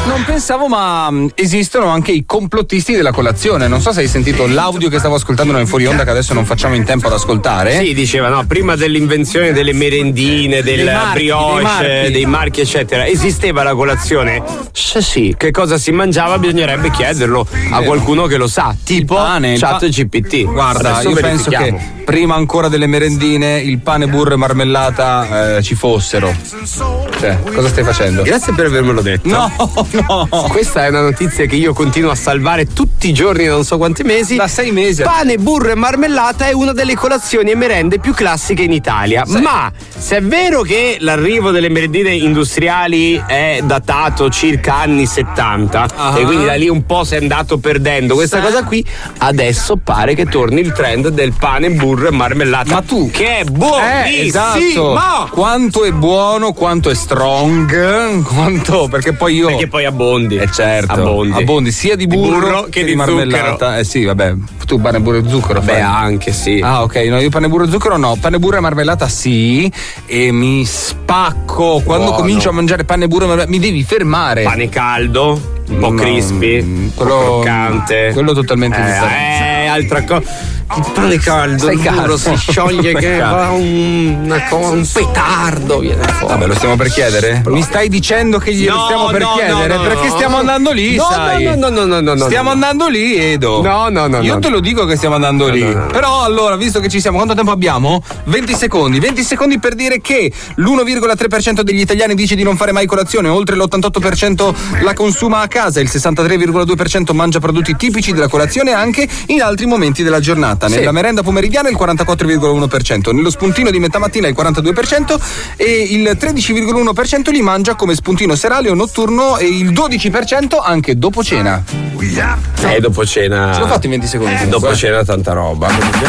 Non pensavo, ma esistono anche i complottisti della colazione. Non so se hai sentito l'audio che stavo ascoltando in fuori onda, che adesso non facciamo in tempo ad ascoltare. Sì, diceva, no, prima dell'invenzione delle merendine, del brioche, dei marchi, eccetera, esisteva la colazione? Sì. Che cosa si mangiava? Bisognerebbe chiederlo a qualcuno che lo sa, tipo ChatGPT. Guarda, io penso che prima ancora delle merendine il pane, burro e marmellata ci fossero. Cioè, cosa stai facendo? Grazie per avermelo detto. No. Questa è una notizia che io continuo a salvare tutti i giorni da non so quanti mesi. Da 6 mesi. Pane, burro e marmellata è una delle colazioni e merende più classiche in Italia. Sì. Ma se è vero che l'arrivo delle merendine industriali è datato circa anni 70 e quindi da lì un po' si è andato perdendo questa cosa qui, adesso pare che torni il trend del pane, burro e marmellata. Ma tu che è buonissimo! Esatto. Quanto è buono, quanto è strong, quanto perché poi io poi abbondi. Certo. Abbondi sia di burro che di marmellata. Sì, vabbè. Tu pane, burro e zucchero fai? Beh, anche sì. Ah, ok. No, io pane, burro e zucchero no. Pane, burro e marmellata sì. E mi spacco. Quando comincio a mangiare pane, burro e marmellata mi devi fermare. Pane caldo, un po' crispy, un po' croccante. Quello totalmente differente. Altra cosa. Il pane caldo, sei burro si scioglie che va un petardo viene fuori. Vabbè, lo stiamo per chiedere? Mi stai dicendo che glielo stiamo per chiedere? Perché stiamo andando lì, sai? No. Stiamo andando lì, Edo. No. Io te lo dico che stiamo andando lì. Però allora, visto che ci siamo, quanto tempo abbiamo? 20 secondi. 20 secondi per dire che l'1,3% degli italiani dice di non fare mai colazione, oltre l'88% la consuma a casa, il 63,2% mangia prodotti tipici della colazione anche in altri momenti della giornata. Nella merenda pomeridiana il 44,1%, nello spuntino di metà mattina il 42% e il 13,1% li mangia come spuntino serale o notturno e il 12% anche dopo cena. Dopo cena. Ce l'ho fatto in 20 secondi. Dopo cena tanta roba.